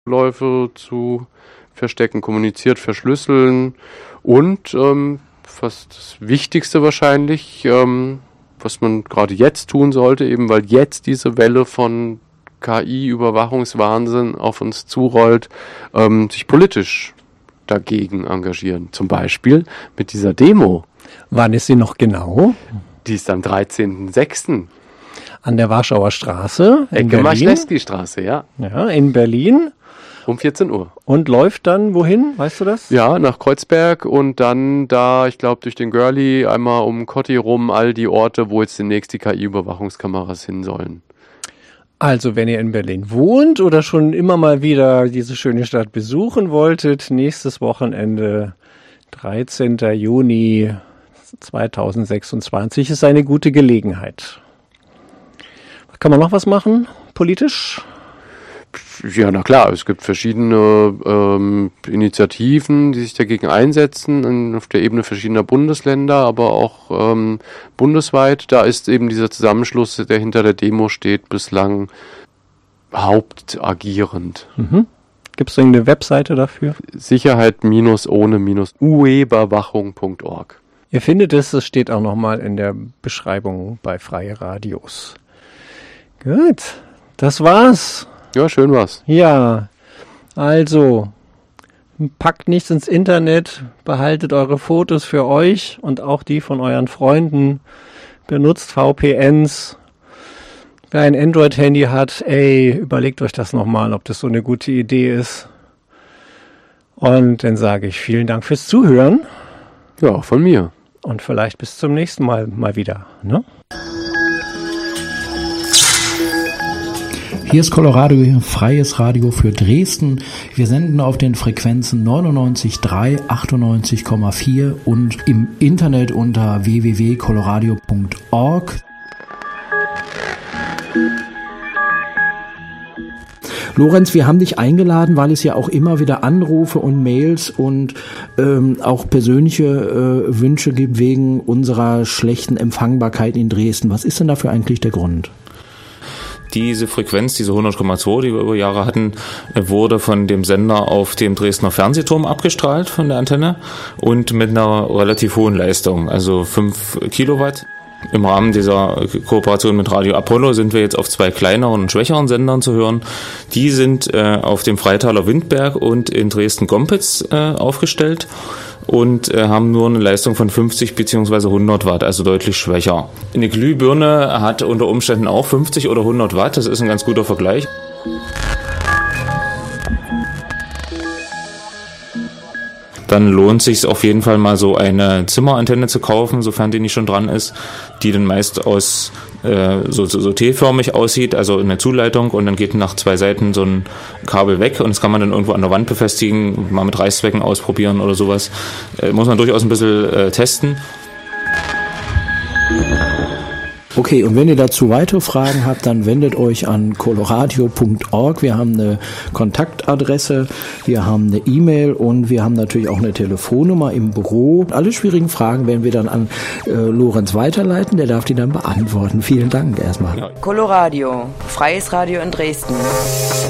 Läufe zu verstecken, kommuniziert, verschlüsseln und fast das Wichtigste wahrscheinlich, was man gerade jetzt tun sollte, eben weil jetzt diese Welle von KI-Überwachungswahnsinn auf uns zurollt, sich politisch dagegen engagieren. Zum Beispiel mit dieser Demo. Wann ist sie noch genau? Die ist am 13.06. An der Warschauer Straße in Ecke Berlin. Marschlewski-Straße, ja. Ja, in Berlin. Um 14 Uhr. Und läuft dann wohin? Weißt du das? Ja, nach Kreuzberg und dann da, ich glaube, durch den Görli einmal um Kotti rum, all die Orte, wo jetzt demnächst die KI-Überwachungskameras hin sollen. Also, wenn ihr in Berlin wohnt oder schon immer mal wieder diese schöne Stadt besuchen wolltet, nächstes Wochenende, 13. Juni 2026, ist eine gute Gelegenheit. Kann man noch was machen, politisch? Ja, na klar, es gibt verschiedene Initiativen, die sich dagegen einsetzen, auf der Ebene verschiedener Bundesländer, aber auch bundesweit. Da ist eben dieser Zusammenschluss, der hinter der Demo steht, bislang hauptagierend. Mhm. Gibt es irgendeine Webseite dafür? Sicherheit-ohne-Überwachung.org. Ihr findet es, es steht auch nochmal in der Beschreibung bei Freie Radios. Gut, das war's. Ja, schön war's. Ja, also, packt nichts ins Internet, behaltet eure Fotos für euch und auch die von euren Freunden, benutzt VPNs. Wer ein Android-Handy hat, überlegt euch das nochmal, ob das so eine gute Idee ist. Und dann sage ich vielen Dank fürs Zuhören. Ja, auch von mir. Und vielleicht bis zum nächsten Mal wieder, ne? Hier ist Coloradio, freies Radio für Dresden. Wir senden auf den Frequenzen 99,3, 98,4 und im Internet unter www.coloradio.org. Lorenz, wir haben dich eingeladen, weil es ja auch immer wieder Anrufe und Mails und auch persönliche Wünsche gibt wegen unserer schlechten Empfangbarkeit in Dresden. Was ist denn dafür eigentlich der Grund? Diese Frequenz, diese 100,2, die wir über Jahre hatten, wurde von dem Sender auf dem Dresdner Fernsehturm abgestrahlt von der Antenne und mit einer relativ hohen Leistung, also 5 Kilowatt. Im Rahmen dieser Kooperation mit Radio Apollo sind wir jetzt auf 2 kleineren und schwächeren Sendern zu hören. Die sind auf dem Freitaler Windberg und in Dresden-Gompitz aufgestellt und haben nur eine Leistung von 50 bzw. 100 Watt, also deutlich schwächer. Eine Glühbirne hat unter Umständen auch 50 oder 100 Watt, das ist ein ganz guter Vergleich. Dann lohnt es sich auf jeden Fall mal so eine Zimmerantenne zu kaufen, sofern die nicht schon dran ist, die dann meist aus so T-förmig aussieht, also eine Zuleitung, und dann geht nach 2 Seiten so ein Kabel weg und das kann man dann irgendwo an der Wand befestigen, mal mit Reißzwecken ausprobieren oder sowas. Muss man durchaus ein bisschen testen. Okay, und wenn ihr dazu weitere Fragen habt, dann wendet euch an coloradio.org. Wir haben eine Kontaktadresse, wir haben eine E-Mail und wir haben natürlich auch eine Telefonnummer im Büro. Alle schwierigen Fragen werden wir dann an Lorenz weiterleiten, der darf die dann beantworten. Vielen Dank erstmal. Coloradio, freies Radio in Dresden.